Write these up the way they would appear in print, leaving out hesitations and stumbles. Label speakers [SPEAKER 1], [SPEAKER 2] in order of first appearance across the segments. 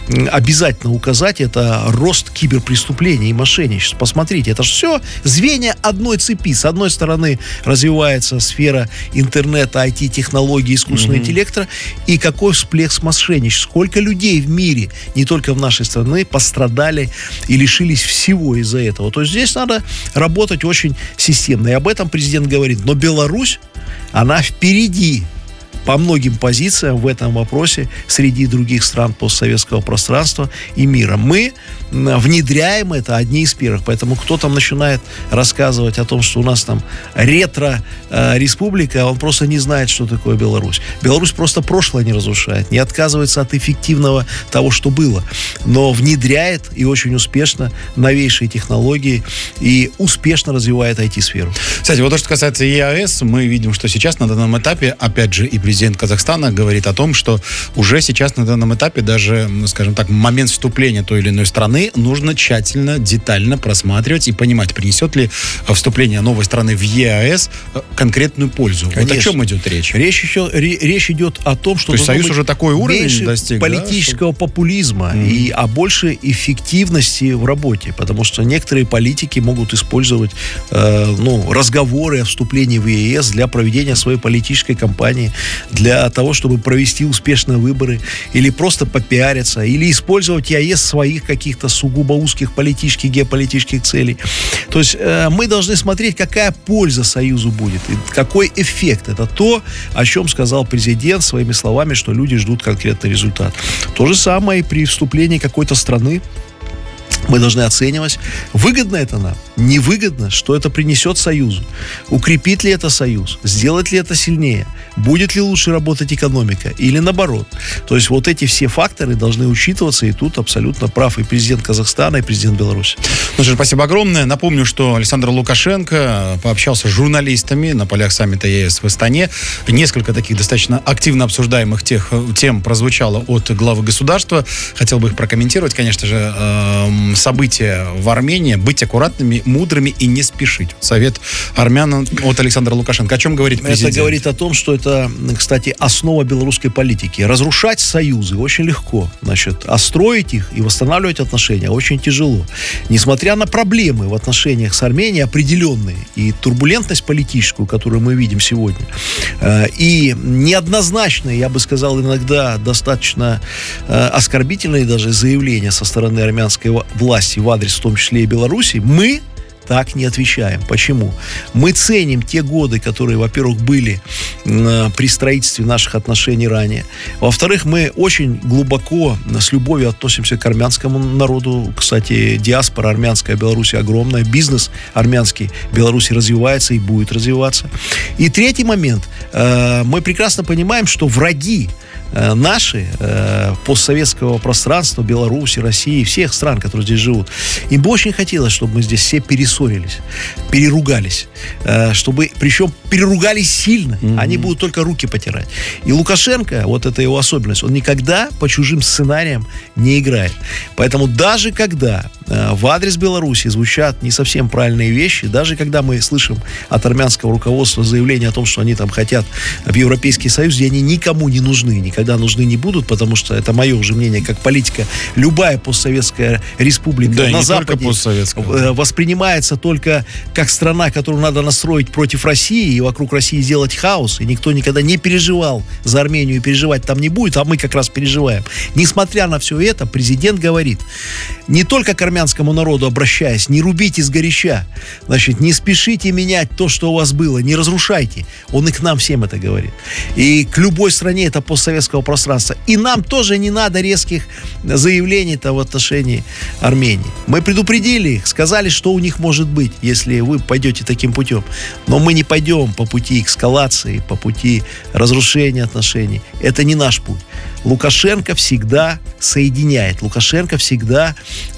[SPEAKER 1] обязательно указать, это рост киберпреступлений и мошенничества. Посмотрите, это же все звенья одной цепи. С одной стороны развивается сфера интернета, IT-технологий, искусственного интеллекта, и какой всплеск мошенничества. Сколько людей в мире, не только в нашей стране, пострадали и лишились всего из-за этого. То есть здесь надо работать очень системно. И об этом президент говорит. Но Беларусь, она впереди по многим позициям в этом вопросе среди других стран постсоветского пространства и мира. Мы внедряем это одни из первых. Поэтому кто там начинает рассказывать о том, что у нас там ретро-республика, он просто не знает, что такое Беларусь. Беларусь просто прошлое не разрушает, не отказывается от эффективного того, что было, но внедряет и очень успешно новейшие технологии и успешно развивает IT-сферу.
[SPEAKER 2] Кстати, вот то, что касается ЕАЭС, мы видим, что сейчас на данном этапе, опять же, и президент Казахстана говорит о том, что уже сейчас на данном этапе даже, скажем так, момент вступления той или иной страны нужно тщательно, детально просматривать и понимать, принесет ли вступление новой страны в ЕАЭС конкретную пользу.
[SPEAKER 1] Конечно.
[SPEAKER 2] Вот о чем идет речь?
[SPEAKER 1] Речь идет о том, что...
[SPEAKER 2] То есть Союз уже такой уровень достиг,
[SPEAKER 1] политического популизма и о большей эффективности в работе, потому что некоторые политики могут использовать разговоры о вступлении в ЕАЭС для проведения своей политической кампании, для того, чтобы провести успешные выборы, или просто попиариться, или использовать ЕАЭС своих каких-то сугубо узких политических, геополитических целей. То есть мы должны смотреть, какая польза Союзу будет, и какой эффект. Это то, о чем сказал президент своими словами, что люди ждут конкретный результат. То же самое и при вступлении какой-то страны. Мы должны оценивать, выгодно это нам, невыгодно, что это принесет Союзу, укрепит ли это Союз, сделает ли это сильнее, будет ли лучше работать экономика или наоборот. То есть вот эти все факторы должны учитываться, и тут абсолютно прав и президент Казахстана, и президент Беларуси.
[SPEAKER 2] Ну что ж, спасибо огромное. Напомню, что Александр Лукашенко пообщался с журналистами на полях саммита ЕС в Астане. Несколько таких достаточно активно обсуждаемых тем прозвучало от главы государства. Хотел бы их прокомментировать, конечно же, события в Армении, быть аккуратными, мудрыми и не спешить. Совет армянам от Александра Лукашенко. О чем говорит президент?
[SPEAKER 1] Это говорит о том, что это, кстати, основа белорусской политики. Разрушать союзы очень легко. А строить их и восстанавливать отношения очень тяжело. Несмотря на проблемы в отношениях с Арменией определенные, и турбулентность политическую, которую мы видим сегодня, и неоднозначные, я бы сказал, иногда достаточно оскорбительные даже заявления со стороны армянской власти в адрес, в том числе и Беларуси, мы так не отвечаем. Почему? Мы ценим те годы, которые, во-первых, были при строительстве наших отношений ранее. Во-вторых, мы очень глубоко, с любовью относимся к армянскому народу. Кстати, диаспора армянская в Беларуси огромная. Бизнес армянский в Беларуси развивается и будет развиваться. И третий момент. Мы прекрасно понимаем, что враги наши, постсоветского пространства, Беларуси, России, всех стран, которые здесь живут, им бы очень хотелось, чтобы мы здесь все перессорились, переругались, чтобы, причем, переругались сильно, они будут только руки потирать. И Лукашенко, вот это его особенность, он никогда по чужим сценариям не играет. Поэтому даже когда в адрес Беларуси звучат не совсем правильные вещи, даже когда мы слышим от армянского руководства заявление о том, что они там хотят в Европейский Союз, где они никому не нужны, никогда нужны не будут, потому что это мое уже мнение как политика. Любая постсоветская республика на Западе воспринимается только как страна, которую надо настроить против России и вокруг России сделать хаос, и никто никогда не переживал за Армению и переживать там не будет, а мы как раз переживаем. Несмотря на все это, президент говорит, не только к армянскому народу обращаясь, не рубите сгоряча, не спешите менять то, что у вас было, не разрушайте. Он и к нам всем это говорит. И к любой стране это постсоветского пространства. И нам тоже не надо резких заявлений-то в отношении Армении. Мы предупредили их, сказали, что у них может быть, если вы пойдете таким путем. Но мы не пойдем по пути эскалации, по пути разрушения отношений. Это не наш путь. Лукашенко всегда соединяет. Лукашенко всегда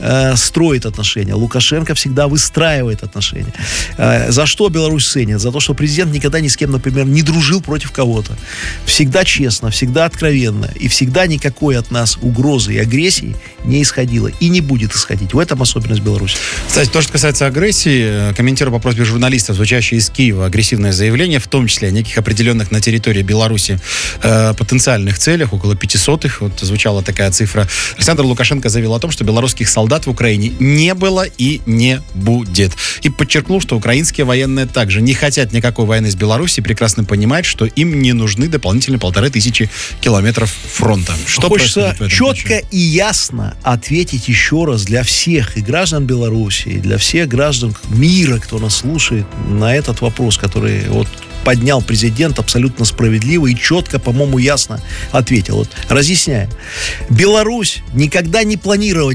[SPEAKER 1] строит отношения. Лукашенко всегда выстраивает отношения. За что Беларусь ценит? За то, что президент никогда ни с кем, например, не дружил против кого-то. Всегда честно, всегда откровенно. И всегда никакой от нас угрозы и агрессии не исходило. И не будет исходить. В этом особенность Беларуси.
[SPEAKER 2] Кстати, то, что касается агрессии, комментирую по просьбе журналистов, звучащие из Киева агрессивное заявление, в том числе о неких определенных на территории Беларуси потенциальных целях, около 5 0,05. Вот звучала такая цифра. Александр Лукашенко заявил о том, что белорусских солдат в Украине не было и не будет. И подчеркнул, что украинские военные также не хотят никакой войны с Беларусью, прекрасно понимают, что им не нужны дополнительные 1500 километров фронта. Что
[SPEAKER 1] хочется четко и ясно ответить еще раз для всех и граждан Беларуси, и для всех граждан мира, кто нас слушает, на этот вопрос, который вот поднял президент абсолютно справедливо и четко, по-моему, ясно ответил. Вот, разъясняем. Беларусь никогда не планировала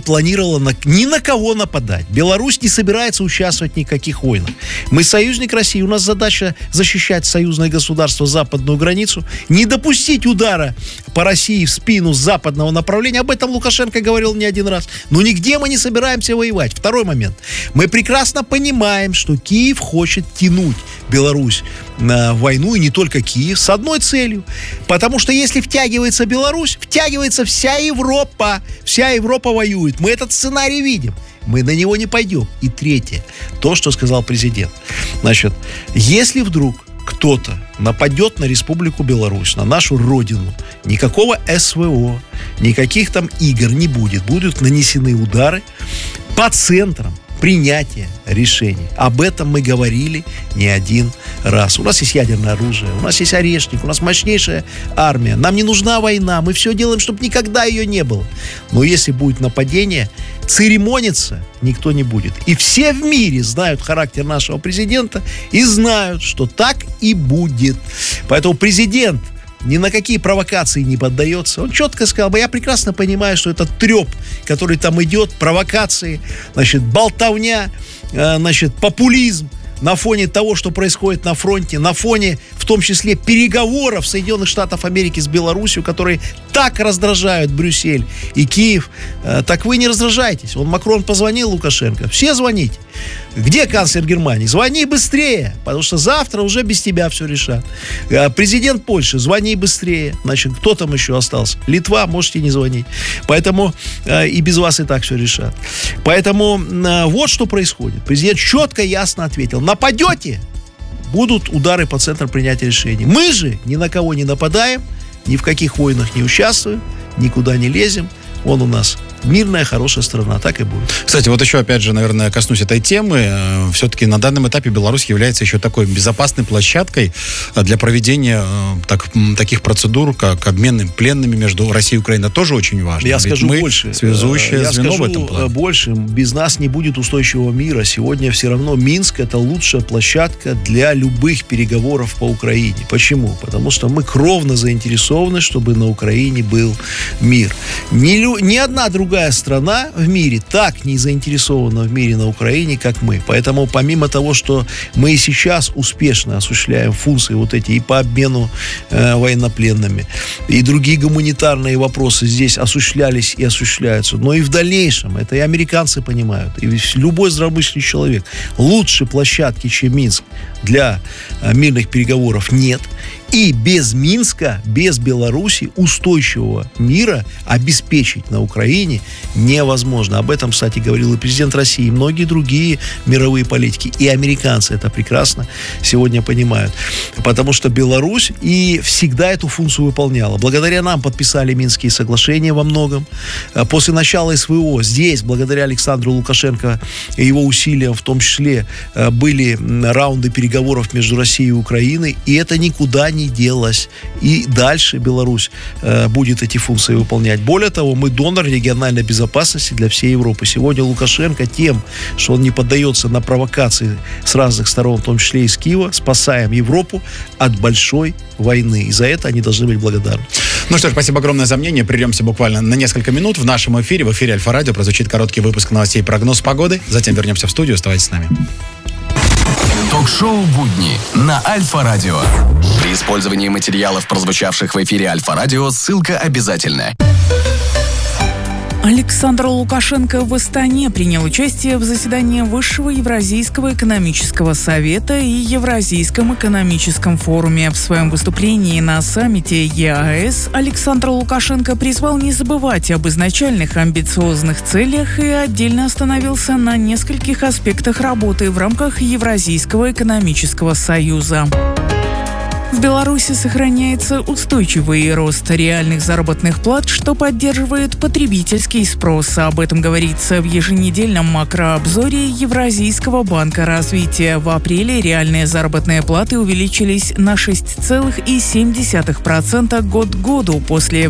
[SPEAKER 1] ни на кого нападать. Беларусь не собирается участвовать в никаких войнах. Мы союзник России, у нас задача защищать союзное государство, западную границу, не допустить удара по России в спину с западного направления. Об этом Лукашенко говорил не один раз. Но нигде мы не собираемся воевать. Второй момент. Мы прекрасно понимаем, что Киев хочет тянуть Беларусь на войну, и не только Киев, с одной целью. Потому что если втягивается Беларусь, втягивается вся Европа. Вся Европа воюет. Мы этот сценарий видим. Мы на него не пойдем. И третье. То, что сказал президент. Значит, если вдруг кто-то нападет на Республику Беларусь, на нашу родину, никакого СВО, никаких там игр не будет. Будут нанесены удары по центрам принятия решений. Об этом мы говорили не один раз. У нас есть ядерное оружие, у нас есть Орешник, у нас мощнейшая армия. Нам не нужна война, мы все делаем, чтобы никогда ее не было. Но если будет нападение, церемониться никто не будет. И все в мире знают характер нашего президента и знают, что так и будет. Поэтому президент ни на какие провокации не поддается. Он четко сказал: я прекрасно понимаю, что это треп, который там идет, провокации, значит, болтовня, значит, популизм на фоне того, что происходит на фронте, на фоне, в том числе, переговоров Соединенных Штатов Америки с Беларусью, которые так раздражают Брюссель и Киев. Так вы не раздражайтесь. Макрон позвонил Лукашенко. Все звоните. Где канцлер Германии? Звони быстрее, потому что завтра уже без тебя все решат. Президент Польши, звони быстрее. Значит, кто там еще остался? Литва, можете не звонить. Поэтому и без вас и так все решат. Поэтому вот что происходит. Президент четко, ясно ответил: нападете, будут удары по центру принятия решений. Мы же ни на кого не нападаем, ни в каких войнах не участвуем, никуда не лезем. Он у нас мирная, хорошая страна, так и будет.
[SPEAKER 2] Кстати, вот еще, опять же, наверное, коснусь этой темы. Все-таки на данном этапе Беларусь является еще такой безопасной площадкой для проведения таких процедур, как обмен пленными между Россией и Украиной. Тоже очень важно.
[SPEAKER 1] Я скажу больше.
[SPEAKER 2] Связующее звено в этом плане.
[SPEAKER 1] Больше. Без нас не будет устойчивого мира. Сегодня все равно Минск — это лучшая площадка для любых переговоров по Украине. Почему? Потому что мы кровно заинтересованы, чтобы на Украине был мир. Ни одна другая страна в мире так не заинтересована в мире на Украине, как мы. Поэтому помимо того, что мы и сейчас успешно осуществляем функции вот эти и по обмену военнопленными, и другие гуманитарные вопросы здесь осуществлялись и осуществляются, но и в дальнейшем, это и американцы понимают, и любой здравомыслящий человек, лучшей площадки, чем Минск, для мирных переговоров нет. И без Минска, без Беларуси устойчивого мира обеспечить на Украине невозможно. Об этом, кстати, говорил и президент России, и многие другие мировые политики. И американцы это прекрасно сегодня понимают. Потому что Беларусь и всегда эту функцию выполняла. Благодаря нам подписали Минские соглашения во многом. После начала СВО здесь, благодаря Александру Лукашенко и его усилиям, в том числе, были раунды переговоров между Россией и Украиной. И это никуда не делось. И дальше Беларусь будет эти функции выполнять. Более того, мы донор региональной безопасности для всей Европы. Сегодня Лукашенко тем, что он не поддается на провокации с разных сторон, в том числе и из Киева, спасаем Европу от большой войны. И за это они должны быть благодарны.
[SPEAKER 2] Ну что ж, спасибо огромное за мнение. Прервемся буквально на несколько минут. В нашем эфире, в эфире Альфа-Радио, прозвучит короткий выпуск новостей и прогноз погоды. Затем вернемся в студию. Оставайтесь с нами.
[SPEAKER 3] Ток-шоу «Будни» на Альфа-Радио. При использовании материалов, прозвучавших в эфире Альфа-Радио, ссылка обязательна.
[SPEAKER 4] Александр Лукашенко в Астане принял участие в заседании Высшего Евразийского экономического совета и Евразийском экономическом форуме. В своем выступлении на саммите ЕАЭС Александр Лукашенко призвал не забывать об изначальных амбициозных целях и отдельно остановился на нескольких аспектах работы в рамках Евразийского экономического союза. В Беларуси сохраняется устойчивый рост реальных заработных плат, что поддерживает потребительский спрос. Об этом говорится в еженедельном макрообзоре Евразийского банка развития. В апреле реальные заработные платы увеличились на 6,7% год к году после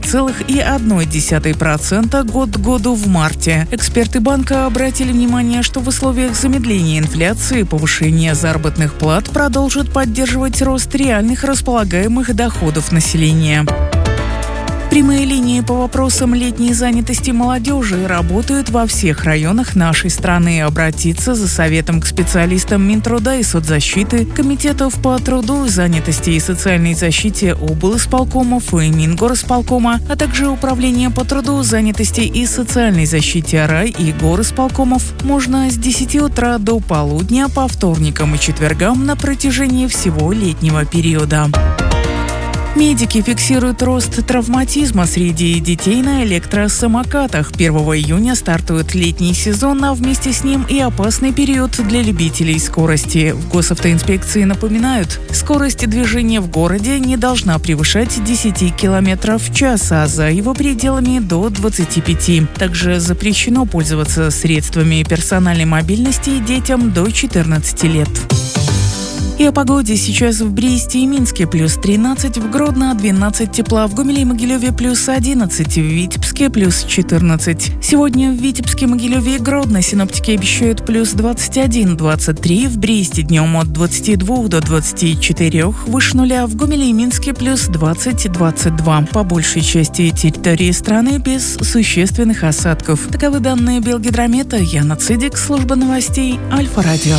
[SPEAKER 4] 8,1% год к году в марте. Эксперты банка обратили внимание, что в условиях замедления инфляции повышение заработных плат продолжит поддерживать рост реальных располагаемых доходов населения. Прямые линии по вопросам летней занятости молодежи работают во всех районах нашей страны. Обратиться за советом к специалистам Минтруда и соцзащиты, комитетов по труду, занятости и социальной защите облисполкомов и Мингорисполкома, а также Управления по труду, занятости и социальной защите рай и горисполкомов можно с 10 утра до полудня по вторникам и четвергам на протяжении всего летнего периода. Медики фиксируют рост травматизма среди детей на электросамокатах. 1 июня стартует летний сезон, а вместе с ним и опасный период для любителей скорости. В госавтоинспекции напоминают, скорость движения в городе не должна превышать 10 км в час, а за его пределами до 25. Также запрещено пользоваться средствами персональной мобильности детям до 14 лет. И о погоде. Сейчас в Бресте и Минске плюс 13, в Гродно 12 тепла, в Гомеле и Могилеве плюс 11, в Витебске плюс 14. Сегодня в Витебске, Могилеве и Гродно синоптики обещают плюс 21-23, в Бресте днем от 22 до 24, выше нуля, в Гомеле и Минске плюс 20-22. По большей части территории страны без существенных осадков. Таковы данные Белгидромета. Яна Цидик, служба новостей Альфа-Радио.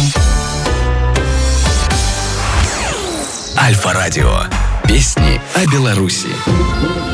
[SPEAKER 3] Альфа-Радио. Песни о Беларуси.